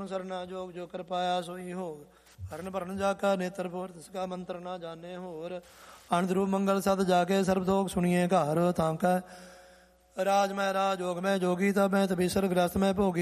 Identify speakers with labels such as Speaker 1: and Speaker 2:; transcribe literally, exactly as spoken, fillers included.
Speaker 1: पूर्ण सरना जोग जो कर पाया सोई होग हरण भरण जाका नेत्र फोर तिसका मंत्र ना जाने होर आनंद रूप मंगल सद जाके सर्वदोग सुनिए घर तांका राज मैं राज जोग मैं जोगी तब मैं तबीसर ग्रस्त मैं भोगी